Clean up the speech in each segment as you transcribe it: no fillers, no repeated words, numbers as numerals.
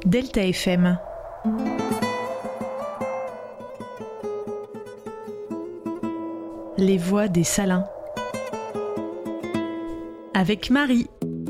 Delta FM. Les voix des Salins. Avec Marie.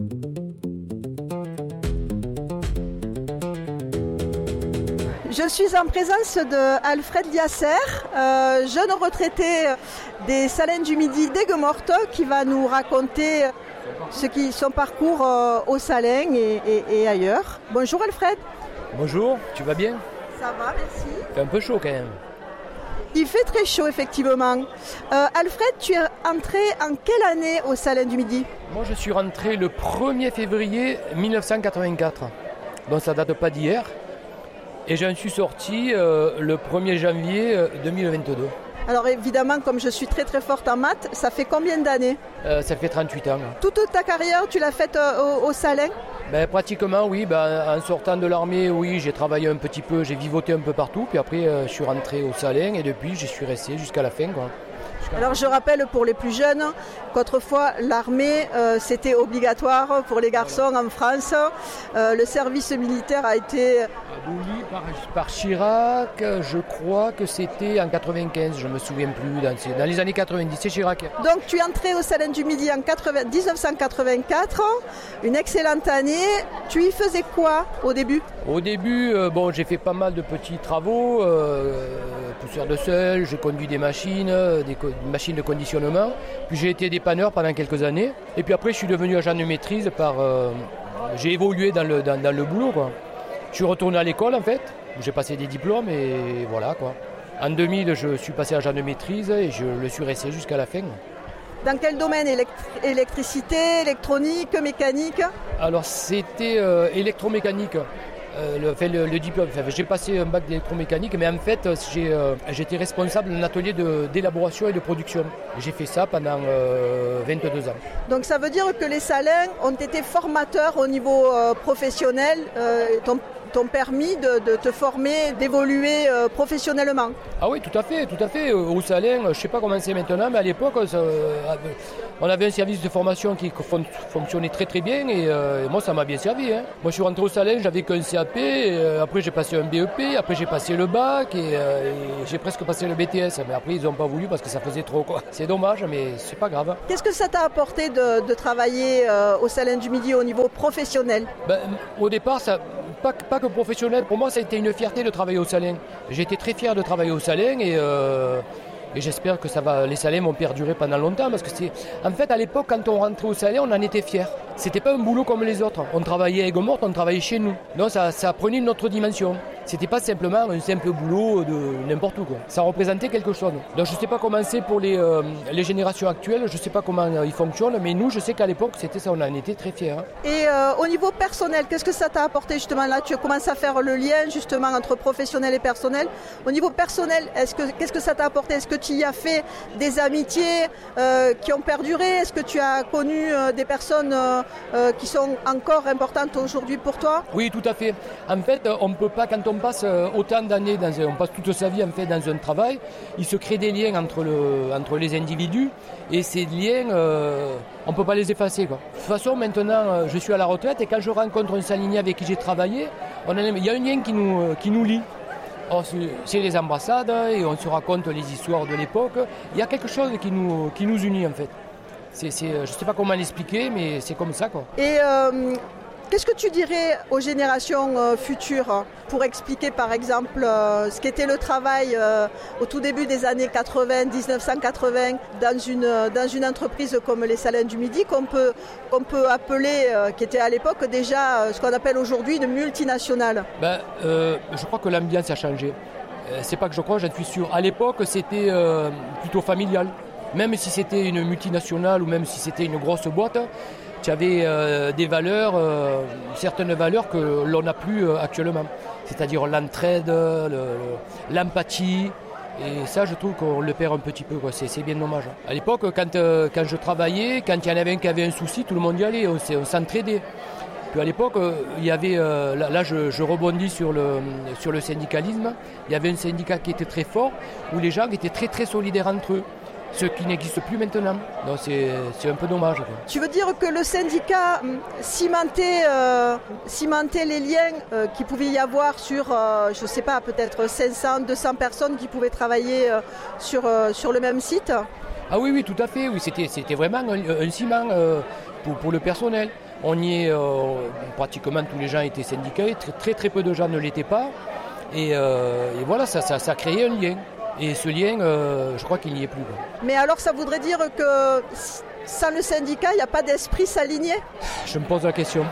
Je suis en présence de Alfred Liasser, jeune retraité des Salins du Midi d'Aigues-Mortes, qui va nous raconter son parcours aux Salins et ailleurs. Bonjour Alfred. Bonjour, tu vas bien? Ça va, merci. Il fait un peu chaud quand même. Il fait très chaud effectivement. Alfred, tu es entré en quelle année aux Salins du Midi? Moi je suis rentré le 1er février 1984, donc ça date pas d'hier. Et j'en suis sorti le 1er janvier 2022. Alors évidemment, comme je suis très forte en maths, ça fait combien d'années? Ça fait 38 ans. Toute ta carrière, tu l'as faite au Salins? Pratiquement oui, en sortant de l'armée, oui, j'ai travaillé un petit peu, j'ai vivoté un peu partout, puis après je suis rentré au Salins et depuis je suis resté jusqu'à la fin, quoi. Alors je rappelle pour les plus jeunes qu'autrefois l'armée c'était obligatoire pour les garçons en France. Le service militaire a été aboli par Chirac, je crois que c'était en 95, je me souviens plus, dans les années 90, c'est Chirac. Donc tu es entré au Salins du Midi en 1984, une excellente année. Tu y faisais quoi au début? Au début, j'ai fait pas mal de petits travaux, pousseur de sel, j'ai conduit des machines de conditionnement, puis j'ai été dépanneur pendant quelques années, et puis après je suis devenu agent de maîtrise j'ai évolué dans le boulot, quoi. Je suis retourné à l'école en fait, j'ai passé des diplômes et voilà quoi. En 2000 je suis passé agent de maîtrise et je le suis resté jusqu'à la fin. Dans quel domaine? Électricité, électronique, mécanique? Alors c'était électromécanique. Le diplôme, j'ai passé un bac d'électromécanique, mais en fait j'étais responsable d'un atelier d'élaboration et de production. J'ai fait ça pendant 22 ans. Donc ça veut dire que les Salins ont été formateurs au niveau professionnel, t'ont permis de te former, d'évoluer professionnellement. Ah oui, tout à fait. Au Salins, je ne sais pas comment c'est maintenant, mais à l'époque, on avait un service de formation qui fonctionnait très bien et moi ça m'a bien servi. Moi je suis rentré au Salins, j'avais qu'un CAP, après j'ai passé un BEP, après j'ai passé le bac et j'ai presque passé le BTS, mais après ils n'ont pas voulu parce que ça faisait trop, quoi. C'est dommage, mais c'est pas grave. Qu'est-ce que ça t'a apporté de travailler au Salins du Midi au niveau professionnel? Au départ, pas que professionnel, pour moi ça a été une fierté de travailler au Salins. J'étais très fier de travailler au Salins et j'espère que les Salins vont perdurer pendant longtemps parce que en fait à l'époque quand on rentrait au Salins on en était fiers. C'était pas un boulot comme les autres. On travaillait à Aigues-Mortes, on travaillait chez nous. Donc ça prenait une autre dimension. C'était pas simplement un simple boulot de n'importe où, quoi. Ça représentait quelque chose. Donc je sais pas comment c'est pour les générations actuelles, je sais pas comment ils fonctionnent, mais nous je sais qu'à l'époque c'était ça, on en était très fiers. Et au niveau personnel, qu'est-ce que ça t'a apporté justement là? Tu commences à faire le lien justement entre professionnel et personnel. Au niveau personnel, qu'est-ce que ça t'a apporté? Est-ce que tu y as fait des amitiés qui ont perduré? Est-ce que tu as connu des personnes qui sont encore importantes aujourd'hui pour toi? Oui, tout à fait. En fait, on ne peut pas, quand on passe autant d'années, on passe toute sa vie en fait dans un travail, il se crée des liens entre les individus et ces liens, on ne peut pas les effacer, quoi. De toute façon, maintenant, je suis à la retraite et quand je rencontre un salinier avec qui j'ai travaillé, il y a un lien qui nous lie. Alors, c'est les ambassades et on se raconte les histoires de l'époque. Il y a quelque chose qui nous unit en fait. Je ne sais pas comment l'expliquer, mais c'est comme ça, quoi. Et qu'est-ce que tu dirais aux générations futures pour expliquer par exemple ce qu'était le travail au tout début des années 80, 1980 dans une entreprise comme les Salins du Midi qu'on peut appeler, qui était à l'époque déjà ce qu'on appelle aujourd'hui une multinationale? Je crois que l'ambiance a changé. C'est pas que je crois, j'en suis sûr. À l'époque, c'était plutôt familial. Même si c'était une multinationale ou même si c'était une grosse boîte, tu avais des valeurs, certaines valeurs que l'on n'a plus actuellement. C'est-à-dire l'entraide, l'empathie. Et ça, je trouve qu'on le perd un petit peu, quoi. C'est bien dommage. À l'époque, quand je travaillais, quand il y en avait un qui avait un souci, tout le monde y allait, on s'entraidait. Puis à l'époque, il y avait, là je rebondis sur le syndicalisme, il y avait un syndicat qui était très fort, où les gens étaient très solidaires entre eux. ce qui n'existe plus maintenant. Donc c'est un peu dommage, quoi. Tu veux dire que le syndicat cimentait les liens qu'il pouvait y avoir sur, je ne sais pas, peut-être 500, 200 personnes qui pouvaient travailler sur le même site? Ah oui, oui, tout à fait. Oui, c'était vraiment un ciment pour le personnel. On y est, pratiquement tous les gens étaient syndiqués, très peu de gens ne l'étaient pas. Et voilà, ça créait un lien. Et ce lien, je crois qu'il n'y est plus, quoi. Mais alors ça voudrait dire que sans le syndicat, il n'y a pas d'esprit s'aligner? Je me pose la question.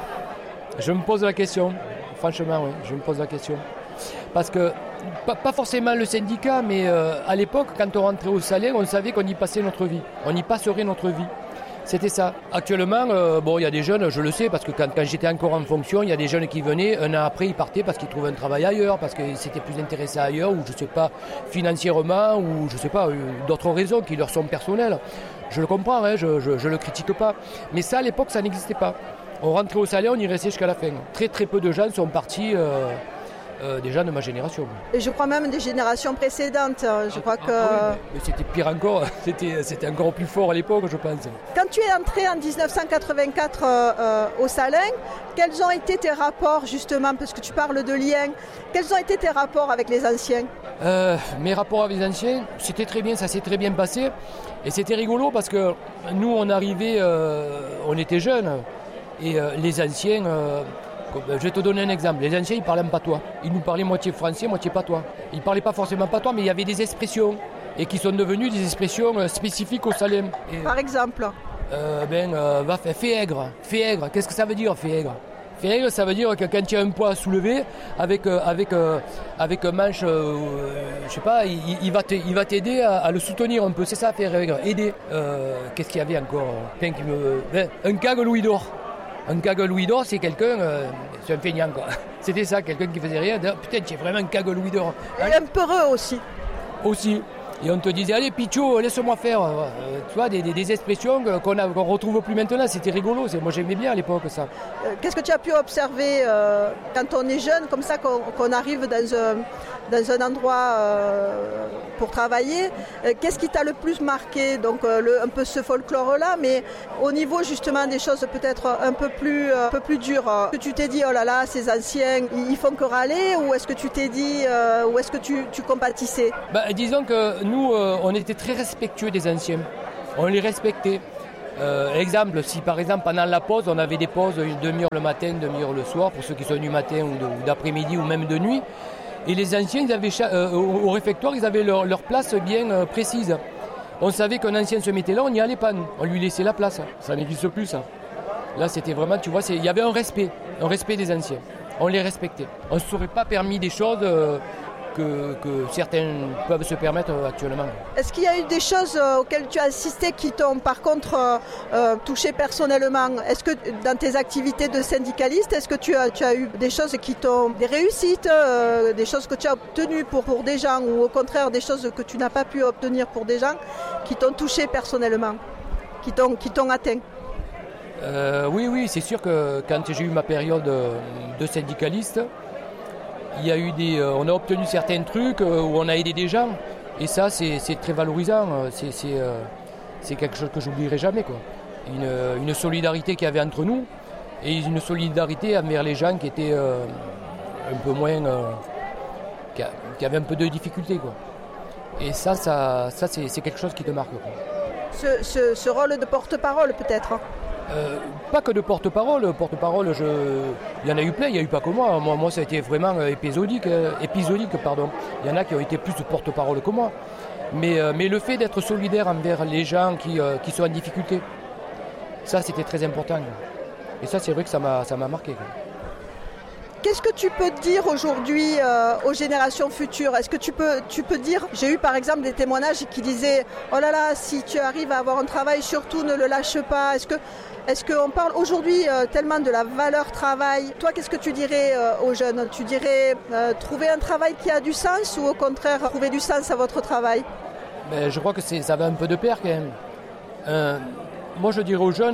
Franchement, oui, je me pose la question. Parce que, pas forcément le syndicat, mais à l'époque, quand on rentrait au salaire, on savait qu'on y passait notre vie. On y passerait notre vie. C'était ça. Actuellement, il y a des jeunes, je le sais, parce que quand j'étais encore en fonction, il y a des jeunes qui venaient, un an après, ils partaient parce qu'ils trouvaient un travail ailleurs, parce qu'ils s'étaient plus intéressés ailleurs, ou je ne sais pas, financièrement, ou je ne sais pas, d'autres raisons qui leur sont personnelles. Je le comprends, hein, je le critique pas. Mais ça, à l'époque, ça n'existait pas. On rentrait au salaire, on y restait jusqu'à la fin. Très peu de gens sont partis... des gens de ma génération. Et je crois même des générations précédentes. Je crois que... Mais c'était pire encore, c'était encore plus fort à l'époque, je pense. Quand tu es entré en 1984 au Salin, quels ont été tes rapports justement, parce que tu parles de liens, quels ont été tes rapports avec les anciens? Mes rapports avec les anciens, c'était très bien, ça s'est très bien passé. Et c'était rigolo parce que nous, on arrivait, on était jeunes, et les anciens... je vais te donner un exemple. Les anciens, ils parlaient en patois. Ils nous parlaient moitié français, moitié patois. Ils ne parlaient pas forcément patois, mais il y avait des expressions. Et qui sont devenues des expressions spécifiques au Salem. Par exemple fais aigre. Qu'est-ce que ça veut dire, fais aigre? Fais aigre, ça veut dire que quand tu as un poids à soulever, avec un manche, je sais pas, il va t'aider à le soutenir un peu. C'est ça, faire aigre. Aider. Qu'est-ce qu'il y avait encore? Un cague Louis d'or. Un cague Louis d'or, c'est quelqu'un, c'est un feignant, quoi. C'était ça, quelqu'un qui faisait rien. Putain, tu es vraiment un cague Louis d'or. Et un peureux aussi. Aussi. Et on te disait, allez, Pichot, laisse-moi faire. Tu vois, des expressions qu'on retrouve plus maintenant. C'était rigolo. Moi, j'aimais bien à l'époque ça. Qu'est-ce que tu as pu observer quand on est jeune, comme ça, qu'on arrive dans un endroit pour travailler? Qu'est-ce qui t'a le plus marqué? Donc, un peu ce folklore-là, mais au niveau justement des choses peut-être un peu plus dures. Est-ce que tu t'es dit, oh là là, ces anciens, ils font que râler? Ou est-ce que tu t'es dit, ou est-ce que tu compatissais? Disons que nous, on était très respectueux des anciens. On les respectait. Exemple, si par exemple pendant la pause, on avait des pauses une demi-heure le matin, une demi-heure le soir, pour ceux qui sont du matin ou d'après-midi ou même de nuit. Et les anciens, ils avaient au réfectoire, ils avaient leur place bien précise. On savait qu'un ancien se mettait là, on n'y allait pas, on lui laissait la place. Ça n'existe plus, ça. Là, c'était vraiment, tu vois, il y avait un respect des anciens. On les respectait. On ne se serait pas permis des choses... Que certains peuvent se permettre actuellement. Est-ce qu'il y a eu des choses auxquelles tu as assisté qui t'ont par contre touché personnellement? Est-ce que dans tes activités de syndicaliste, est-ce que tu as eu des choses qui t'ont... des réussites, des choses que tu as obtenues pour des gens, ou au contraire des choses que tu n'as pas pu obtenir pour des gens qui t'ont touché personnellement, qui t'ont atteint? Oui, c'est sûr que quand j'ai eu ma période de syndicaliste, il y a eu on a obtenu certains trucs où on a aidé des gens, et ça c'est très valorisant, c'est quelque chose que j'oublierai jamais, quoi. Une solidarité qu'il y avait entre nous, et une solidarité envers les gens qui étaient un peu moins, qui avaient un peu de difficultés, quoi. Et ça c'est quelque chose qui te marque, quoi. Ce rôle de porte-parole peut-être? Pas que de porte-parole, il y en a eu plein, il n'y a eu pas que moi. Moi ça a été vraiment épisodique. Il y en a qui ont été plus de porte-parole que moi. Mais le fait d'être solidaire envers les gens qui sont en difficulté, ça c'était très important. Et ça c'est vrai que ça m'a marqué, quoi. Qu'est-ce que tu peux dire aujourd'hui aux générations futures? Est-ce que tu peux dire, j'ai eu par exemple des témoignages qui disaient, oh là là, si tu arrives à avoir un travail, surtout ne le lâche pas. Est-ce qu'on parle aujourd'hui tellement de la valeur travail? Toi, qu'est-ce que tu dirais aux jeunes? Tu dirais trouver un travail qui a du sens, ou au contraire trouver du sens à votre travail? Je crois que ça va un peu de pair quand même. Moi je dirais aux jeunes,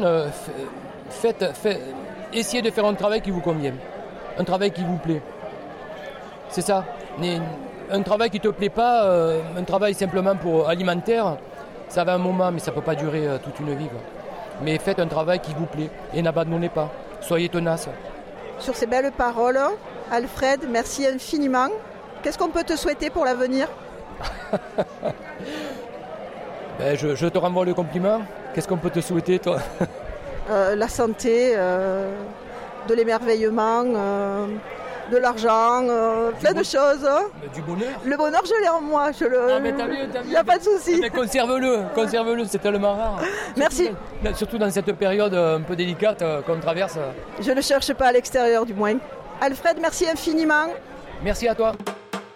essayez de faire un travail qui vous convient. Un travail qui vous plaît. C'est ça. Un travail qui ne te plaît pas, un travail simplement pour alimentaire, Ça va un moment, mais ça ne peut pas durer toute une vie, quoi. Mais faites un travail qui vous plaît et n'abandonnez pas. Soyez tenace. Sur ces belles paroles, Alfred, merci infiniment. Qu'est-ce qu'on peut te souhaiter pour l'avenir ? Je te renvoie le compliment. Qu'est-ce qu'on peut te souhaiter, toi ? La santé, de l'émerveillement, de l'argent, plein de choses. Du bonheur. Le bonheur, je l'ai en moi. Il n'y a pas de souci. Mais conserve-le, c'est tellement rare. Merci. Surtout dans cette période un peu délicate qu'on traverse. Je ne cherche pas à l'extérieur, du moins. Alfred, merci infiniment. Merci à toi.